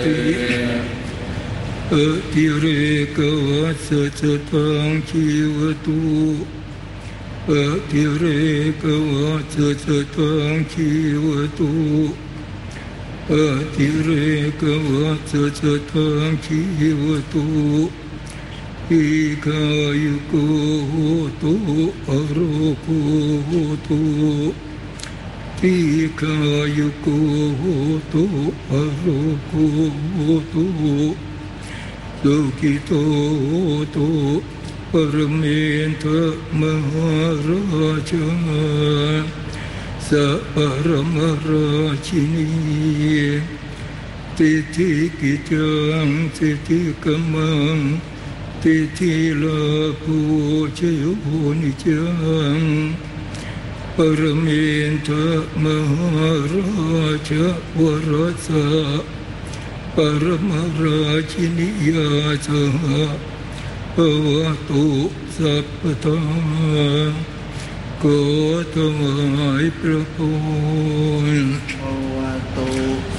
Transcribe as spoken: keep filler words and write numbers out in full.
ติอติเรกวัสสะตังชีวตุอติเรกวัสสะตังชีวตุอติเรกวัสสะตังชีวตุอิกายุโกโหตุอโรโกโหตุอิกายุโกโหตุอโรโกโหตุสุขิโตโหตุปรเมนทมหาราชาสัพพรมราชินีติทิกิจังสิทธิกมังติทิลาภูชโยนิจังปรเมนทมหาราชวรสะปรมราชินียาสหภวตุสัพพทาโกตมายพระพร